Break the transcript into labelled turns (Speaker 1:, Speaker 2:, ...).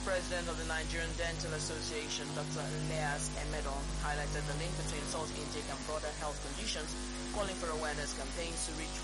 Speaker 1: President of the Nigerian Dental Association, Dr. Elias Emedon, highlighted the link between salt intake and broader health conditions, calling for awareness campaigns to reach